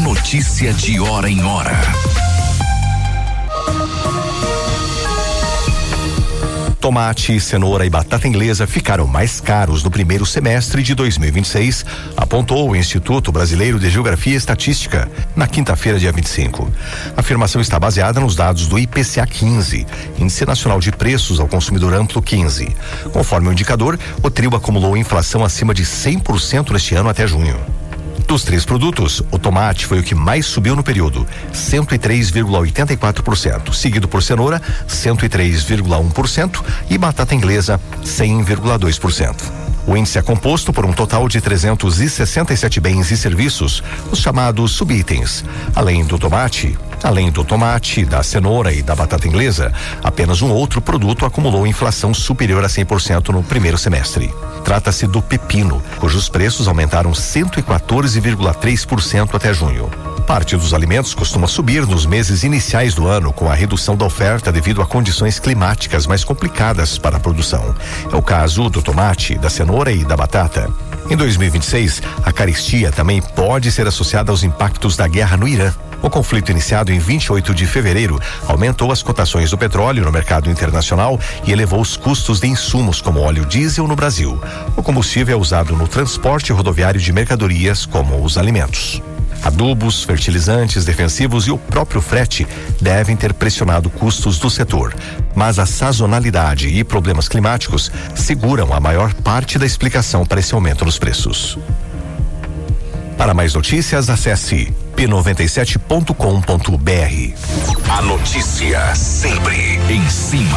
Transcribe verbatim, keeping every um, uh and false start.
notícia de hora em hora. Tomate, cenoura e batata inglesa ficaram mais caros no primeiro semestre de dois mil e vinte e seis, apontou o Instituto Brasileiro de Geografia e Estatística na quinta-feira, dia vinte e cinco. A afirmação está baseada nos dados do I P C A quinze, Índice Nacional de Preços ao Consumidor Amplo quinze. Conforme o indicador, o trio acumulou inflação acima de cem por cento neste ano até junho. Dos três produtos, o tomate foi o que mais subiu no período, cento e três vírgula oitenta e quatro por cento, seguido por cenoura, cento e três vírgula um por cento e batata inglesa, cem vírgula dois por cento. O índice é composto por um total de trezentos e sessenta e sete bens e serviços, os chamados subitens. Além do tomate, além do tomate, da cenoura e da batata inglesa, apenas um outro produto acumulou inflação superior a cem por cento no primeiro semestre. Trata-se do pepino, cujos preços aumentaram cento e quatorze vírgula três por cento até junho. Parte dos alimentos costuma subir nos meses iniciais do ano com a redução da oferta devido a condições climáticas mais complicadas para a produção. É o caso do tomate, da cenoura e da batata. Em dois mil e vinte e seis, a carestia também pode ser associada aos impactos da guerra no Irã. O conflito iniciado em vinte e oito de fevereiro aumentou as cotações do petróleo no mercado internacional e elevou os custos de insumos como óleo diesel no Brasil. O combustível é usado no transporte rodoviário de mercadorias como os alimentos. Adubos, fertilizantes, defensivos e o próprio frete devem ter pressionado custos do setor, mas a sazonalidade e problemas climáticos seguram a maior parte da explicação para esse aumento nos preços. Para mais notícias, acesse p noventa e sete ponto com ponto b r. A notícia sempre em cima